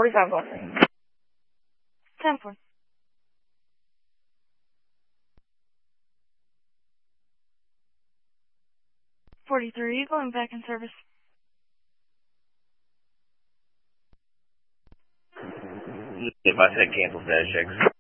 45 going. 10-4. 43, going back in service. If I said cancel status checks.